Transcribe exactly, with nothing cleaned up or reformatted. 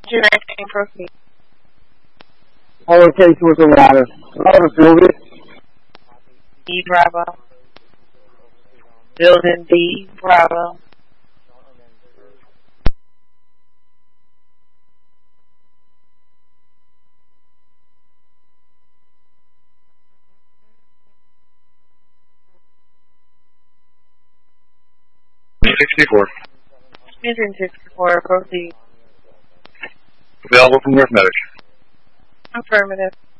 Two nineteen, proceed. All in case with the ladder. Ladder, Sylvia. D, Bravo. Building D, Bravo. sixty-four. Mission sixty-four, proceed. Available from North Medic. Affirmative.